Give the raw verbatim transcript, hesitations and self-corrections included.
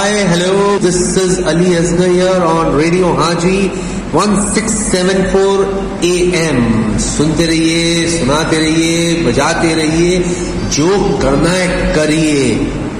Hi, hello, this is Ali Asghar here on Radio Haji sixteen seventy-four A M. सुनते रहिए, सुनाते रहिए, बजाते रहिए, जो करना है करिए।